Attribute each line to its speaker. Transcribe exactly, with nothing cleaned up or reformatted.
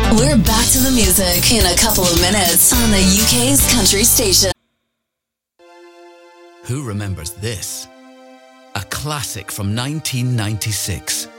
Speaker 1: We're back to the music in a couple of minutes on the U K's country station.
Speaker 2: Who remembers this? A classic from nineteen ninety-six.